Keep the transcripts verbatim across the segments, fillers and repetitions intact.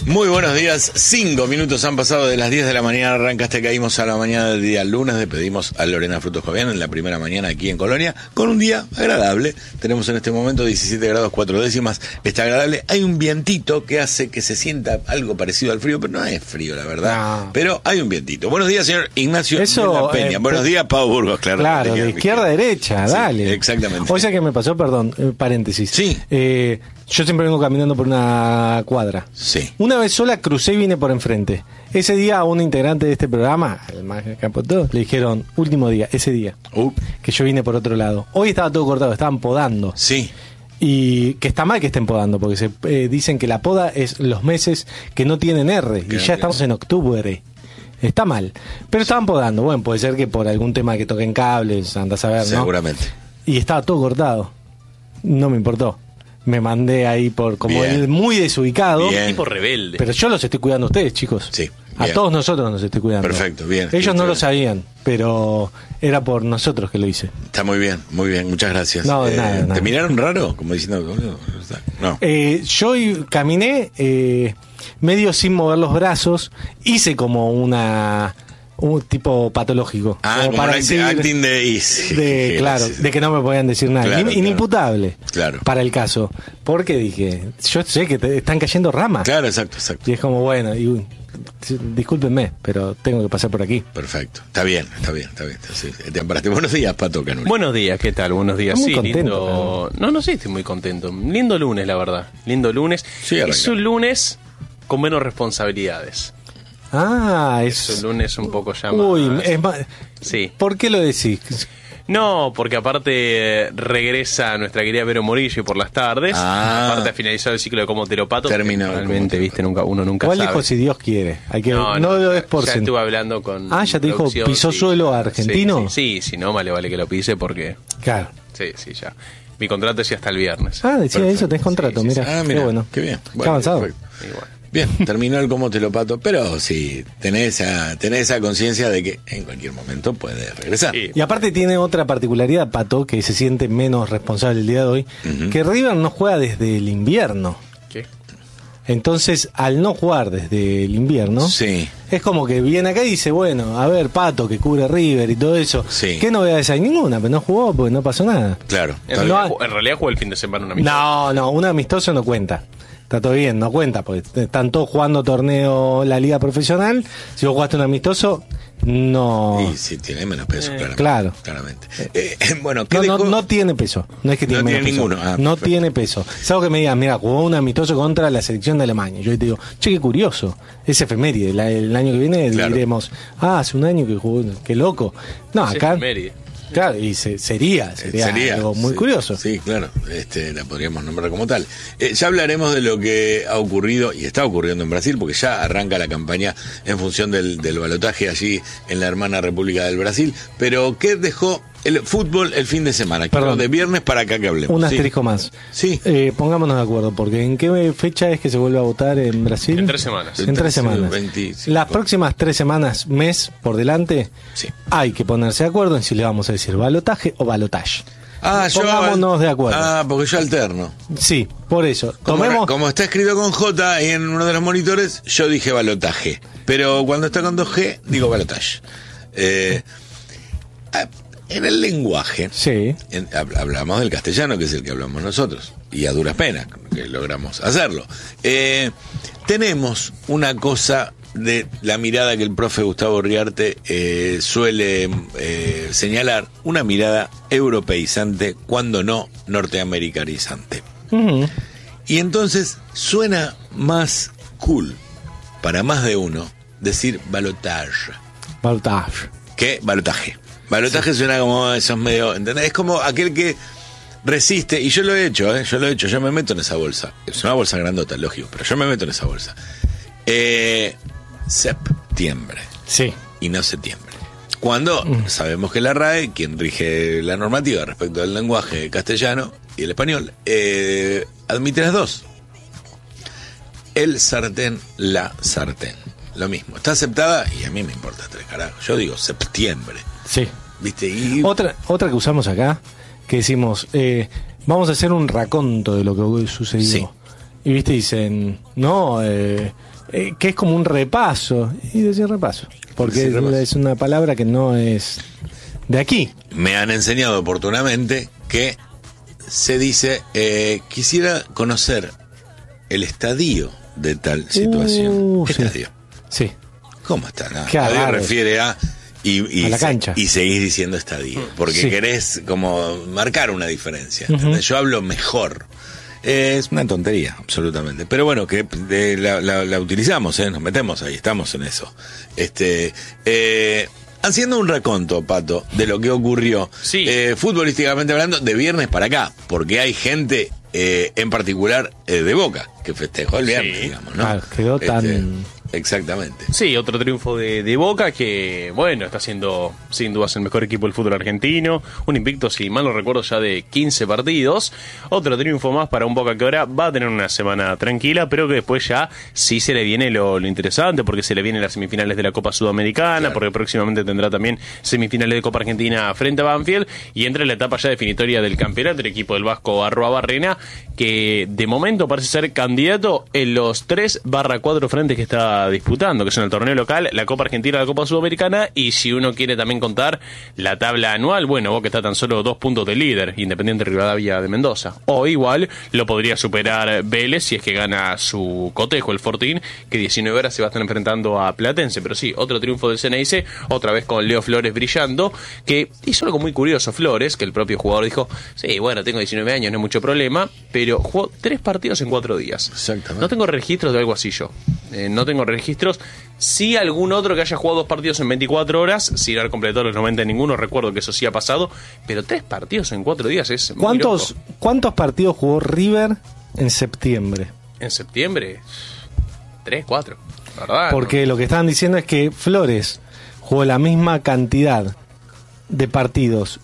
Muy buenos días, cinco minutos han pasado de las diez de la mañana, arranca hasta que caímos a la mañana del día lunes, despedimos a Lorena Frutos Jovian en la primera mañana aquí en Colonia, con un día agradable, tenemos en este momento diecisiete grados cuatro décimas, está agradable, hay un vientito que hace que se sienta algo parecido al frío, pero no es frío la verdad, no. Pero hay un vientito. Buenos días señor Ignacio Eso, de la Peña, eh, buenos días Pau Burgos, claro. Claro, de izquierda a derecha, sí, dale. Exactamente. O sea que me pasó, perdón, eh, paréntesis. Sí. Eh, yo siempre vengo caminando por una cuadra. Sí. Una vez sola crucé y vine por enfrente. Ese día a un integrante de este programa, el más capotó, le dijeron, último día, ese día, uh. que yo vine por otro lado. Hoy estaba todo cortado, estaban podando. Sí. Y que está mal que estén podando, porque se eh, dicen que la poda es los meses que no tienen R, y ya estamos en octubre. Está mal. Pero estaban podando. Bueno, puede ser que por algún tema que toquen cables, andás a ver, ¿no? Seguramente. Y estaba todo cortado. No me importó. Me mandé ahí por como Bien. el muy desubicado. Bien. Tipo rebelde. Pero yo los estoy cuidando a ustedes, chicos. Sí. A bien. todos nosotros nos estoy cuidando. Perfecto, bien. Ellos no bien. lo sabían, pero era por nosotros que lo hice. Está muy bien, muy bien, muchas gracias. No, de eh, nada, ¿Te nada. miraron raro? Como diciendo, no. Eh, yo y- caminé eh, medio sin mover los brazos, hice como una un tipo patológico. Ah, como como para un decir, acting de easy. de, claro, de que no me podían decir nada. Claro, In- claro. Inimputable Claro. para el caso. Porque dije, yo sé que te están cayendo ramas. Claro, exacto, exacto. Y es como, bueno, y, uy, discúlpenme, pero tengo que pasar por aquí. Perfecto. Está bien, está bien, está bien. Sí, te amparaste. Buenos días, Pato Canuli. Buenos días, ¿qué tal? Buenos días. Estoy Sí, muy contento, lindo. No, no sé, estoy muy contento. Lindo lunes, la verdad. Lindo lunes. Sí, arranca. es un lunes con menos responsabilidades. Ah, Es es... un lunes un poco ya más... Uy, es más... Sí. ¿Por qué lo decís? No, porque aparte eh, regresa nuestra querida Vero Morillo por las tardes. Ah. Aparte ha finalizado el ciclo de Como Teropato. Terminó que el Realmente, Como viste, nunca, uno nunca Igual sabe. dijo si Dios quiere. Hay que, no, no, lo ya- des por ya sent- estuve hablando con Ah, ya te dijo, producción, pisó sí. suelo argentino. Sí, sí, sí, si no, vale, vale que lo pise porque... Claro. Sí, sí, ya. Mi contrato es hasta el viernes. Ah, decía Perfecto. eso, tenés contrato, Sí, sí, mira. sí. Ah, Qué mira, bueno. qué bien. Qué Bueno, avanzado. perfecto. Y bueno. Bien, terminó el como te lo pato, pero sí, tenés esa, tenés esa conciencia de que en cualquier momento puede regresar. Sí. Y aparte tiene otra particularidad, Pato, que se siente menos responsable el día de hoy, Ujú. que River no juega desde el invierno. ¿Qué? Entonces, al no jugar desde el invierno, Sí. es como que viene acá y dice, bueno, a ver, Pato, que cubre River y todo eso. Sí. ¿Qué novedades hay? Ninguna, pero no jugó porque no pasó nada. Claro. En, está realidad, No, ju- en realidad jugó el fin de semana una mitad. No, no, un amistoso no cuenta. Está todo bien, no cuenta, porque están todos jugando torneo la liga profesional. Si vos jugaste un amistoso, no. bien. Y sí, tiene menos peso, claramente. claro. Claramente. Eh, bueno, ¿qué No, no, dejó? no tiene peso. No es que tiene No menos tiene peso. ninguno. Ah, no perfecto. tiene peso. Es algo que me digan, mira, jugó un amistoso contra la selección de Alemania. Yo te digo, che, qué curioso. Es efeméride. La- el año que viene Claro. diremos, ah, hace un año que jugó, qué loco. No, Sí, acá. efeméride. Claro, y se- sería, sería, Sería, algo muy sí, curioso. Sí, claro, este, la podríamos nombrar como tal. Eh, ya hablaremos de lo que ha ocurrido y está ocurriendo en Brasil, porque ya arranca la campaña en función del, del balotaje allí en la hermana República del Brasil. Pero, ¿qué dejó el fútbol el fin de semana? Quiero Perdón. de viernes para acá que hablemos. Un Sí. asterisco más. Sí. Eh, pongámonos de acuerdo, porque ¿en qué fecha es que se vuelve a votar en Brasil? En tres semanas. En tres semanas. veinticinco. Las próximas tres semanas, mes por delante, Sí. hay que ponerse de acuerdo en si le vamos a decir balotaje o balotage. Ah, yo Pongámonos de acuerdo. Ah, porque yo alterno. Sí, por eso. Como, Tomemos. como está escrito con J y en uno de los monitores, yo dije balotaje. Pero cuando está con dos G, digo balotage. Eh, ah, en el lenguaje, Sí. en- hab- hablamos del castellano, que es el que hablamos nosotros, y a duras penas que logramos hacerlo. Eh, tenemos una cosa de la mirada que el profe Gustavo Riarte eh, suele eh, señalar, una mirada europeizante, cuando no norteamericanizante. Ujú. Y entonces suena más cool para más de uno decir balotage Balotage. que balotaje. Balotaje suena como esos medio, ¿entendés? Es como aquel que resiste, y yo lo he hecho, ¿eh? yo lo he hecho, yo me meto en esa bolsa. Es una bolsa grandota, lógico, pero yo me meto en esa bolsa. Eh, septiembre Sí. y no septiembre. Cuando sabemos que la R A E, quien rige la normativa respecto del lenguaje castellano y el español, eh, admite las dos. El sartén, la sartén. Lo mismo. Está aceptada y a mí me importa tres carajos. Yo digo septiembre. Sí. ¿Viste? Y Otra, otra que usamos acá, que decimos, eh, vamos a hacer un raconto de lo que sucedió. Sí. Y viste, dicen, no, eh, eh, que es como un repaso, y decir repaso, porque es, repaso. es una palabra que no es de aquí. Me han enseñado oportunamente que se dice, eh, quisiera conocer el estadio de tal situación. Uh, estadio. Sí. sí. ¿Cómo está? No, estadio refiere a... Y, y, a la cancha. Se, y seguís diciendo estadio, porque sí. querés como marcar una diferencia. Uh-huh. Yo hablo mejor. Eh, es una tontería, absolutamente. Pero bueno, que eh, la, la, la utilizamos, eh, nos metemos ahí, estamos en eso. Este, eh, haciendo un raconto, Pato, de lo que ocurrió, sí. eh, futbolísticamente hablando, de viernes para acá, porque hay gente, eh, en particular, eh, de Boca, que festejó el viernes, sí. digamos, ¿no? Ah, quedó este, tan... Exactamente. Sí, otro triunfo de, de Boca que, bueno, está siendo sin dudas el mejor equipo del fútbol argentino. Un invicto, si mal no recuerdo, ya de quince partidos. Otro triunfo más para un Boca que ahora va a tener una semana tranquila, pero que después ya sí se le viene lo, lo interesante, porque se le vienen las semifinales de la Copa Sudamericana, claro. porque próximamente tendrá también semifinales de Copa Argentina frente a Banfield, y entra en la etapa ya definitoria del campeonato el equipo del Vasco Arruabarrena, que de momento parece ser candidato en los tres barra cuatro frentes que está disputando, que son el torneo local, la Copa Argentina, la Copa Sudamericana, y si uno quiere también contar la tabla anual, bueno, Boca está tan solo dos puntos de líder, Independiente Rivadavia de Mendoza, o igual lo podría superar Vélez si es que gana su cotejo, el Fortín, que diecinueve horas se va a estar enfrentando a Platense. Pero sí, otro triunfo del Ceneice, otra vez con Leo Flores brillando, que hizo algo muy curioso Flores, que el propio jugador dijo, sí, bueno, tengo diecinueve años, no hay mucho problema, pero jugó tres partidos en cuatro días. Exactamente. No tengo registros de algo así yo. Eh, no tengo registros. Sí, algún otro que haya jugado dos partidos en veinticuatro horas, sin haber completado los noventa en ninguno, recuerdo que eso sí ha pasado, pero tres partidos en cuatro días es muy ¿Cuántos, loco. ¿Cuántos partidos jugó River en septiembre? En septiembre, tres, cuatro, ¿verdad? Porque lo que estaban diciendo es que Flores jugó la misma cantidad de partidos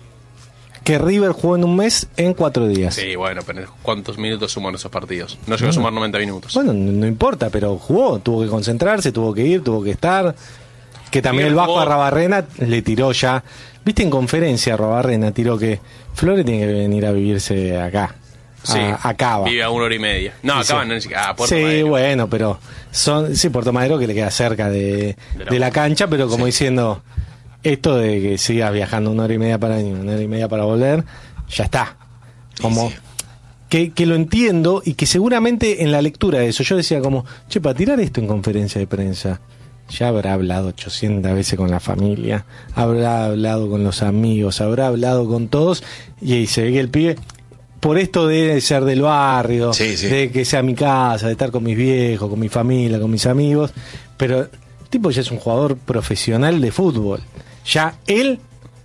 que River jugó en un mes en cuatro días. Sí, bueno, pero ¿cuántos minutos suman esos partidos? No llegó a sumar noventa minutos. Bueno, no, no importa, pero jugó, tuvo que concentrarse, tuvo que ir, tuvo que estar. Que también River el Vasco jugó... a Arruabarrena le tiró ya. ¿Viste en conferencia Arruabarrena tiró que Flores tiene que venir a vivirse acá? Sí, a, a Cava. Vive a una hora y media. No, sí, Cava sí. no es a Puerto Sí, Madero. bueno, pero son sí, Puerto Madero que le queda cerca de, de, la, de la cancha, pero como sí. diciendo, esto de que sigas viajando una hora y media para ir, una hora y media para volver, ya está. Como sí, sí. Que, que lo entiendo y que seguramente en la lectura de eso yo decía como, che, para tirar esto en conferencia de prensa, ya habrá hablado ochocientas veces con la familia, habrá hablado con los amigos, habrá hablado con todos, y ahí se ve que el pibe, por esto de ser del barrio, sí, sí. de que sea mi casa, de estar con mis viejos, con mi familia, con mis amigos, pero el tipo ya es un jugador profesional de fútbol. Ya él,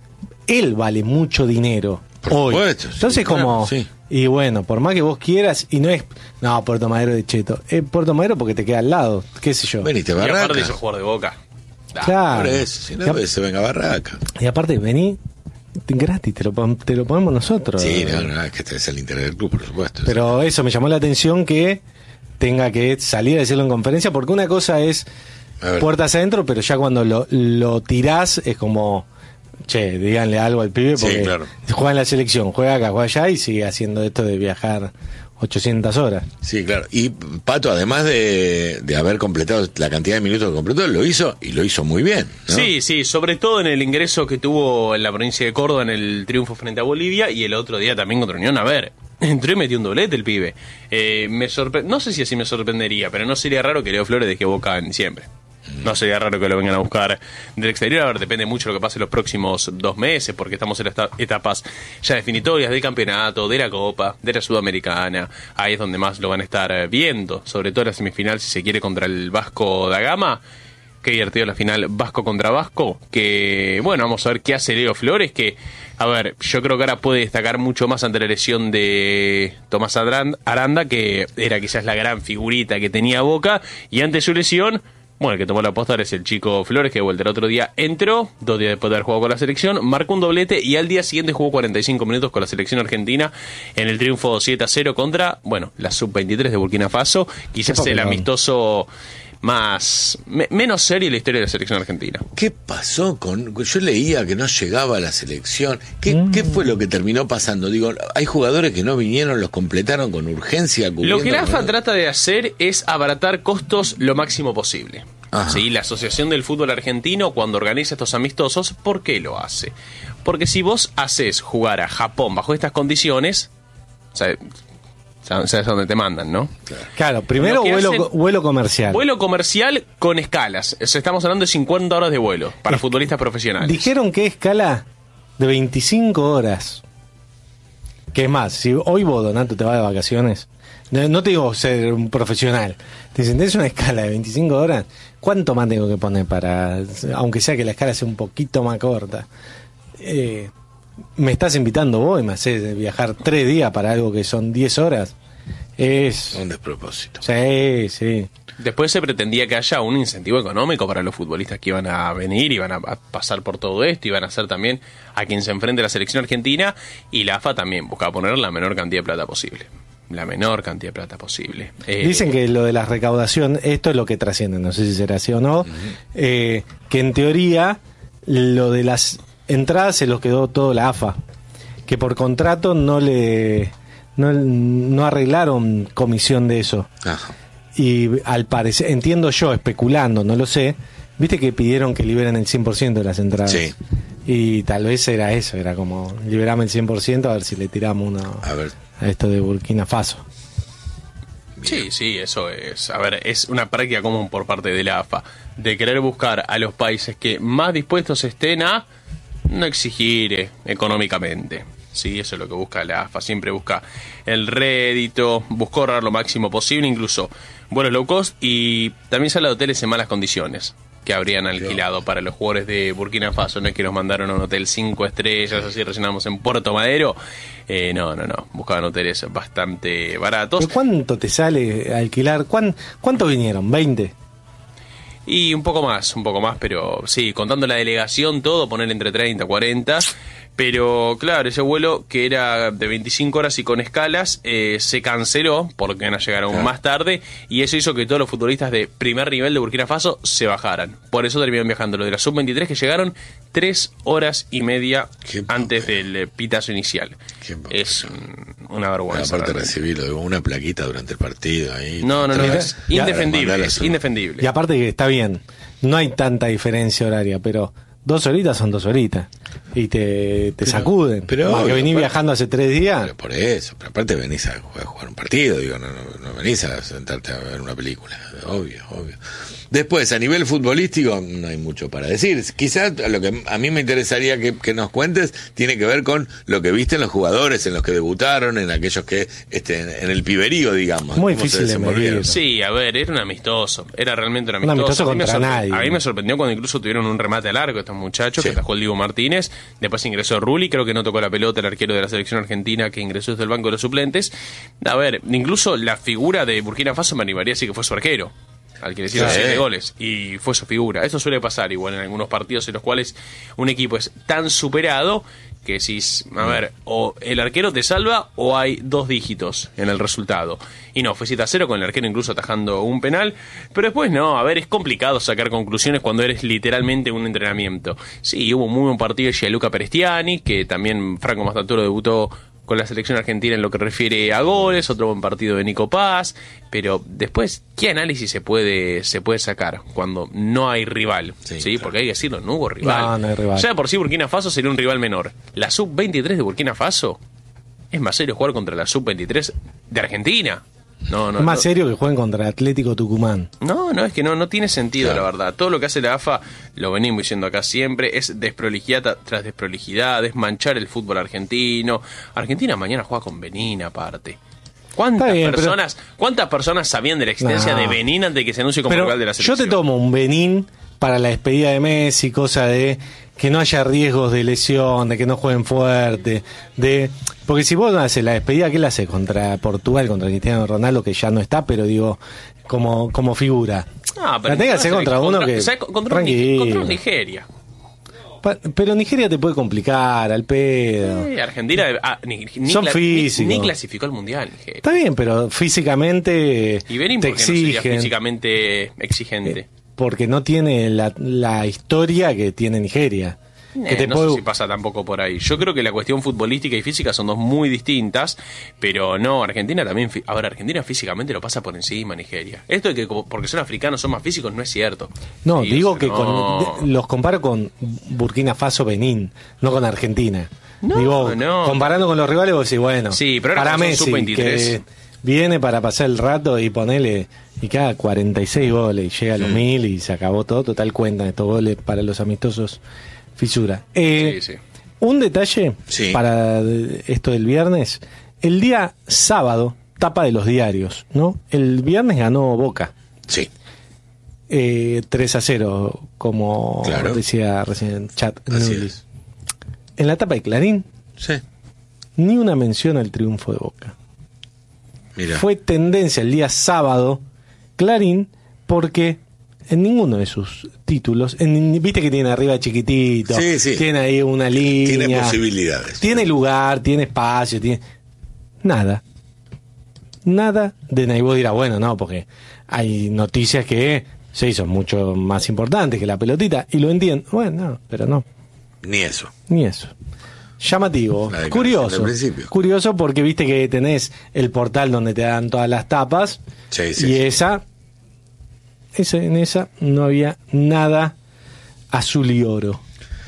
él vale mucho dinero hoy. Supuesto, entonces sí, como, claro, sí. y bueno, por más que vos quieras, y no es, no, Puerto Madero de Cheto, es Puerto Madero porque te queda al lado, qué sé yo. Veniste, y Barraca. aparte hizo jugador de Boca. Da, claro. Por eso, si no, se venga Barraca. Y aparte, vení gratis, te lo, te lo ponemos nosotros. Sí, no, no, es que este es el interés del club, por supuesto. Pero eso me llamó la atención que tenga que salir a decirlo en conferencia, porque una cosa es puertas adentro, pero ya cuando lo, lo tirás es como, che, díganle algo al pibe, porque sí, claro. juega en la selección, juega acá, juega allá y sigue haciendo esto de viajar ochocientas horas. Sí, claro. Y Pato, además de, de haber completado la cantidad de minutos que completó, lo hizo y lo hizo muy bien, ¿no? Sí, sí, sobre todo en el ingreso que tuvo en la provincia de Córdoba en el triunfo frente a Bolivia, y el otro día también contra Unión. A ver, entró y metió un doblete el pibe. Eh, me sorpre- no sé si así me sorprendería, pero no sería raro que Leo Flores deje Boca en diciembre. No sería raro que lo vengan a buscar del exterior. A ver, depende mucho de lo que pase los próximos dos meses, porque estamos en las etapas ya definitorias del campeonato, de la Copa, de la Sudamericana. Ahí es donde más lo van a estar viendo, sobre todo la semifinal, si se quiere, contra el Vasco da Gama. Qué divertido la final Vasco contra Vasco, que bueno, vamos a ver qué hace Leo Flores, que a ver, yo creo que ahora puede destacar mucho más ante la lesión de Tomás Aranda, que era quizás la gran figurita que tenía Boca, y ante su lesión, bueno, el que tomó la posta es el chico Flores, que de vuelta el otro día entró, dos días después de haber jugado con la selección, marcó un doblete y al día siguiente jugó cuarenta y cinco minutos con la selección argentina en el triunfo siete a cero contra, bueno, la sub veintitrés de Burkina Faso. Quizás el amistoso más me, menos seria en la historia de la selección argentina. ¿Qué pasó con...? Yo leía que no llegaba a la selección. ¿Qué, Mm. ¿qué fue lo que terminó pasando? Digo, hay jugadores que no vinieron, los completaron con urgencia. Lo que la A F A ¿no? trata de hacer es abaratar costos lo máximo posible. Ajá. ¿Sí? La Asociación del Fútbol Argentino, cuando organiza estos amistosos, ¿por qué lo hace? Porque si vos haces jugar a Japón bajo estas condiciones, o sea, sabes dónde te mandan, ¿no? Claro, primero Lo que vuelo, hacen- vuelo comercial. Vuelo comercial con escalas. O sea, estamos hablando de cincuenta horas de vuelo para Es- futbolistas profesionales. Dijeron que escala de veinticinco horas. Que es más, si hoy vos, Donato, te vas de vacaciones, no, no te digo ser un profesional, te dicen, es una escala de veinticinco horas, ¿cuánto más tengo que poner para, aunque sea que la escala sea un poquito más corta? Eh, me estás invitando vos y me haces viajar tres días para algo que son diez horas. Es... Un despropósito. Sí, sí. Después se pretendía que haya un incentivo económico para los futbolistas que iban a venir, iban a a pasar por todo esto, iban a ser también a quien se enfrente a la selección argentina, y la A F A también buscaba poner la menor cantidad de plata posible. La menor cantidad de plata posible. Eh, Dicen que lo de la recaudación, esto es lo que trasciende, no sé si será así o no, eh, que en teoría lo de las entradas se los quedó todo la A F A, que por contrato no le no, no arreglaron comisión de eso. Ajá. Y al parecer, entiendo yo, especulando, no lo sé, viste que pidieron que liberen el cien por ciento de las entradas. Sí. Y tal vez era eso, era como, liberame el cien por ciento a ver si le tiramos uno A ver. a esto de Burkina Faso. Sí, sí, eso es. A ver, es una práctica común por parte de la A F A, de querer buscar a los países que más dispuestos estén a no exigir eh, económicamente. Sí, eso es lo que busca la A F A. Siempre busca el rédito, buscó ahorrar lo máximo posible, incluso vuelos low cost, y también sale de hoteles en malas condiciones que habrían alquilado para los jugadores de Burkina Faso. No es que los mandaron a un hotel cinco estrellas, así rellenamos en Puerto Madero. Eh, no, no, no. Buscaban hoteles bastante baratos. ¿Pero cuánto te sale alquilar? ¿Cuán, ¿Cuántos vinieron? ¿veinte? Y un poco más, un poco más, pero sí, contando la delegación, todo, poner entre treinta, cuarenta. Pero claro, ese vuelo que era de veinticinco horas y con escalas eh, se canceló porque van a llegar aún más tarde, y eso hizo que todos los futbolistas de primer nivel de Burkina Faso se bajaran. Por eso terminaron viajando los de la sub veintitrés, que llegaron tres horas y media Qué antes papel. del eh, pitazo inicial. Qué papel. Es mm, una vergüenza. Aparte realmente. recibirlo, digo, una plaquita durante el partido ahí. No, no, no, Otra es vez. indefendible, Mandarla es a su- indefendible. Y aparte que está bien, no hay tanta diferencia horaria, pero dos horitas son dos horitas. Y te, te sacuden. pero Más que obvio, venís aparte- viajando hace tres días. Pero por eso, pero aparte venís a jugar, a jugar un partido, digo, no, no, no venís a sentarte a ver una película, obvio, obvio. Después, a nivel futbolístico, no hay mucho para decir. Quizás lo que a mí me interesaría que, que nos cuentes tiene que ver con lo que viste en los jugadores, en los que debutaron, en aquellos que, este, en, en el piberío, digamos. Muy cómo se difícil de desenvolvieron. medir. Sí, a ver, era un amistoso. Era realmente un Un amistoso. amistoso a, mí me contra sorpre- nadie. a mí me sorprendió cuando incluso tuvieron un remate al arco estos muchachos, Sí. que atajó el Diego Martínez. Después ingresó Rulli, creo que no tocó la pelota el arquero de la selección argentina, que ingresó desde el banco de los suplentes. A ver, incluso la figura de Burkina Faso me animaría a decir que fue su arquero, al que le hicieron Sí. siete goles, y fue su figura. Eso suele pasar igual en algunos partidos en los cuales un equipo es tan superado que decís, a ver, o el arquero te salva o hay dos dígitos en el resultado. Y no, fue siete a cero con el arquero incluso atajando un penal. Pero después no, a ver, es complicado sacar conclusiones cuando eres literalmente un entrenamiento. Sí, hubo un muy buen partido de Gianluca Perestiani, que también Franco Mastaturo debutó con la selección argentina en lo que refiere a goles, otro buen partido de Nico Paz, pero después, ¿qué análisis se puede se puede sacar cuando no hay rival? Sí, Sí, claro. porque hay que decirlo, no hubo rival. No, no hay rival. Ya de por sí Burkina Faso sería un rival menor. La sub veintitrés de Burkina Faso es más serio jugar contra la sub veintitrés de Argentina. No, no, Es más no. serio que jueguen contra Atlético Tucumán. No, no, es que no, no tiene sentido, Claro. la verdad. Todo lo que hace la A F A, lo venimos diciendo acá siempre, es desprolijidad ta- tras desprolijidad, es manchar el fútbol argentino. Argentina mañana juega con Benín aparte. ¿Cuántas Está bien, pero- personas cuántas personas sabían de la existencia No. de Benín antes de que se anuncie como Pero rival de la yo selección? te tomo un Benín para la despedida de Messi, cosa de que no haya riesgos de lesión, de que no jueguen fuerte, de porque si vos haces la despedida, ¿qué la haces contra Portugal, contra Cristiano Ronaldo, que ya no está, pero digo, como, como figura? Ah, pero la tenés que hacer contra uno que ¿sabes? Contra un Ni- tranquilo. contra un Nigeria. Pa- pero Nigeria te puede complicar al pedo. Eh, Argentina ah, ni, ni, Son cla- físicos. ni, ni clasificó al mundial. Nigeria. Está bien, pero físicamente Y Benin te porque no sería exigen. físicamente exigente. eh, porque no tiene la, la historia que tiene Nigeria. Eh, que te no puede- sé si pasa tampoco por ahí. Yo creo que la cuestión futbolística y física son dos muy distintas, pero no, Argentina también... fi- Ahora, Argentina físicamente lo pasa por encima a Nigeria. Esto de que como- porque son africanos son más físicos no es cierto. No, Sí, digo o sea, que no. con, de- los comparo con Burkina Faso, Benín, no con Argentina. No, digo, no. comparando con los rivales, vos decís, bueno, Sí, pero ahora para como son Messi, sub veintitrés. que viene para pasar el rato y ponerle, y cada cuarenta y seis goles y llega a los mil y se acabó todo, total cuentan estos goles para los amistosos, fisura. Eh, Sí, sí. Un detalle Sí. para esto del viernes, el día sábado, tapa de los diarios, ¿no? El viernes ganó Boca. Sí. Eh, tres a cero, como Claro. decía recién Chat Así Nulli. es. En la etapa de Clarín, Sí. ni una mención al triunfo de Boca. Mira. Fue tendencia el día sábado Clarín porque en ninguno de sus títulos, en, viste que tiene arriba chiquitito, Sí, sí. tiene ahí una línea, Tiene posibilidades. tiene lugar, tiene espacio, tiene nada. Nada de nada. Y vos dirás, bueno, no, porque hay noticias que se hizo mucho más importantes que la pelotita, y lo entiendo. Bueno, no, pero no, Ni eso. ni eso. Llamativo, La declaración curioso. del principio. Curioso porque viste que tenés el portal donde te dan todas las tapas, Sí, sí, y sí. esa, esa, en esa no había nada azul y oro.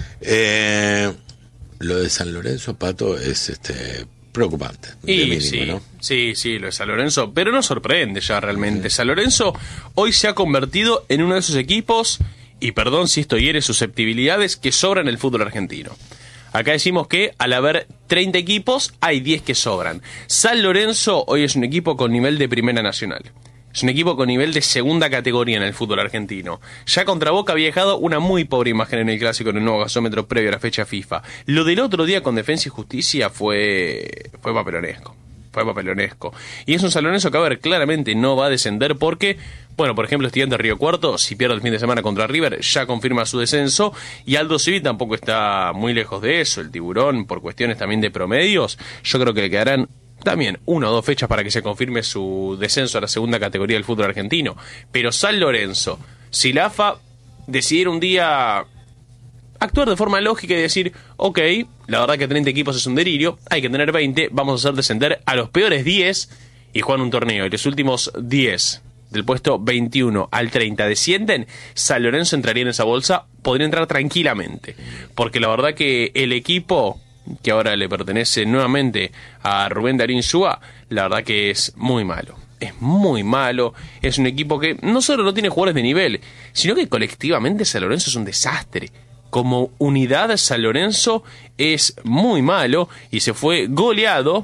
Eh, lo de San Lorenzo, Pato, es este preocupante. de Y mínimo, sí, ¿no? sí, sí, lo de San Lorenzo, pero no sorprende ya realmente. San Lorenzo hoy se ha convertido en uno de esos equipos, y perdón si esto hiere susceptibilidades, que sobran en el fútbol argentino. Acá decimos que al haber treinta equipos, hay diez que sobran. San Lorenzo hoy es un equipo con nivel de primera nacional. Es un equipo con nivel de segunda categoría en el fútbol argentino. Ya contra Boca había dejado una muy pobre imagen en el clásico en el nuevo gasómetro previo a la fecha FIFA. Lo del otro día con Defensa y Justicia fue, fue papelonesco. Fue papelonesco. Y es un San Lorenzo que, a ver, claramente no va a descender porque, bueno, por ejemplo, Estudiantes Río Cuarto, si pierde el fin de semana contra River, ya confirma su descenso. Y Aldo Civi tampoco está muy lejos de eso. El Tiburón, por cuestiones también de promedios, yo creo que le quedarán también una o dos fechas para que se confirme su descenso a la segunda categoría del fútbol argentino. Pero San Lorenzo, si la A F A decidiera un día actuar de forma lógica y decir, ok, la verdad que treinta equipos es un delirio, hay que tener veinte, vamos a hacer descender a los peores diez y juegan un torneo. Y los últimos diez del puesto veintiuno al treinta descienden, San Lorenzo entraría en esa bolsa, podría entrar tranquilamente. Porque la verdad que el equipo, que ahora le pertenece nuevamente a Rubén Darín Súa, la verdad que es muy malo. Es muy malo, es un equipo que no solo no tiene jugadores de nivel, sino que colectivamente San Lorenzo es un desastre. Como unidad, San Lorenzo es muy malo y se fue goleado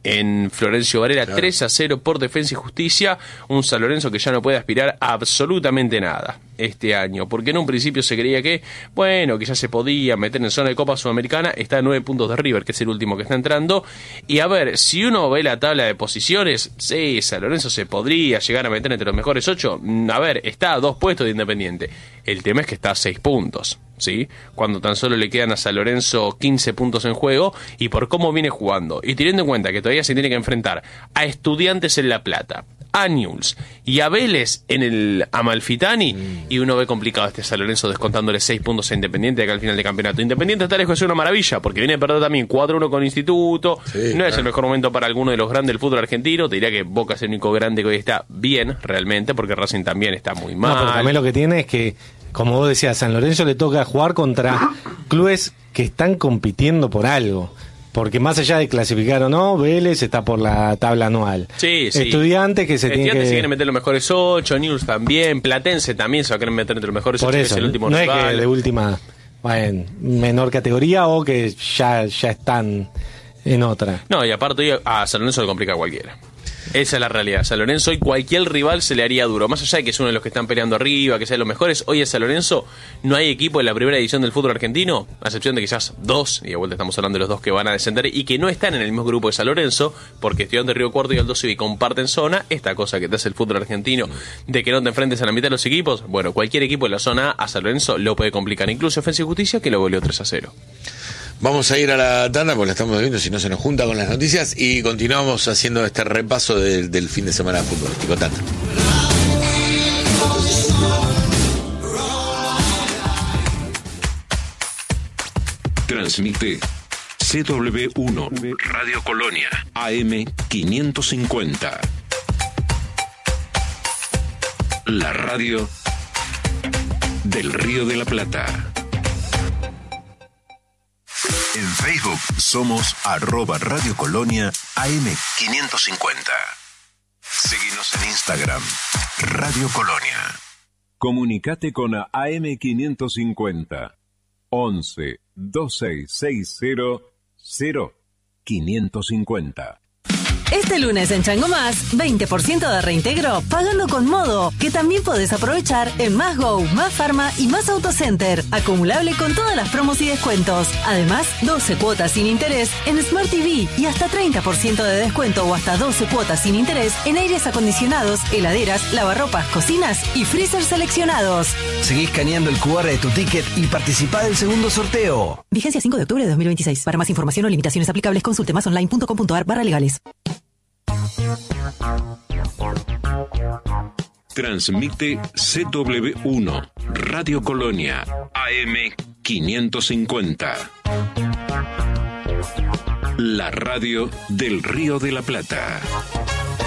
en Florencio Varela, claro, tres a cero por Defensa y Justicia. Un San Lorenzo que ya no puede aspirar a absolutamente nada este año, porque en un principio se creía que, bueno, que ya se podía meter en zona de Copa Sudamericana. Está a nueve puntos de River, que es el último que está entrando. Y a ver, si uno ve la tabla de posiciones, sí, San Lorenzo se podría llegar a meter entre los mejores ocho. A ver, está a dos puestos de Independiente. El tema es que está a seis puntos, ¿sí? Cuando tan solo le quedan a San Lorenzo quince puntos en juego, y por cómo viene jugando, y teniendo en cuenta que todavía se tiene que enfrentar a Estudiantes en La Plata, a Newell's y a Vélez en el Amalfitani, mm. y uno ve complicado a este San Lorenzo descontándole seis puntos a Independiente de acá al final del campeonato. Independiente está lejos de ser una maravilla, porque viene a perder también cuatro uno con Instituto, sí, no claro. es el mejor momento para alguno de los grandes del fútbol argentino. Te diría que Boca es el único grande que hoy está bien, realmente, porque Racing también está muy mal. No, pero también lo que tiene es que, como vos decías, a San Lorenzo le toca jugar contra clubes que están compitiendo por algo. Porque más allá de clasificar o no, Vélez está por la tabla anual. Sí, sí. Estudiantes que se tiene que... se quieren meter los mejores ocho, Newell's también, Platense también se va a querer meter entre los mejores por ocho, eso, que es el último no rival. Es que de última, bueno, menor categoría o que ya, ya están en otra. No, y aparte a San Lorenzo le complica a cualquiera. Esa es la realidad. San Lorenzo hoy cualquier rival se le haría duro. Más allá de que es uno de los que están peleando arriba, que sea de los mejores, hoy en San Lorenzo no hay equipo en la primera división del fútbol argentino, a excepción de quizás dos, y de vuelta estamos hablando de los dos que van a descender y que no están en el mismo grupo de San Lorenzo, porque Estudiantes de Río Cuarto y Aldo Civi comparten zona. Esta cosa que te hace el fútbol argentino de que no te enfrentes a la mitad de los equipos, bueno, cualquier equipo de la zona A a San Lorenzo lo puede complicar, incluso Defensa y Justicia, que lo goleó tres a cero. Vamos a ir a la tanda porque la estamos viendo, si no se nos junta con las noticias, y continuamos haciendo este repaso de, del fin de semana futbolístico. Tanda. Transmite C W uno Radio Colonia A M quinientos cincuenta. La radio del Río de la Plata. En Facebook somos arroba Radio Colonia A M quinientos cincuenta. Seguinos en Instagram, Radio Colonia. Comunicate con A M quinientos cincuenta. once, veintiséis sesenta, cero, quinientos cincuenta. Este lunes en Chango Más, veinte por ciento de reintegro pagando con Modo, que también podés aprovechar en Más Go, Más Pharma y Más Autocenter. Acumulable con todas las promos y descuentos. Además, doce cuotas sin interés en Smart T V y hasta treinta por ciento de descuento o hasta doce cuotas sin interés en aires acondicionados, heladeras, lavarropas, cocinas y freezer seleccionados. Seguí escaneando el Q R de tu ticket y participá del segundo sorteo. Vigencia cinco de octubre de dos mil veintiséis. Para más información o limitaciones aplicables, consulte masonline punto com punto a r barra legales. Transmite C W uno Radio Colonia A M quinientos cincuenta. La radio del Río de la Plata.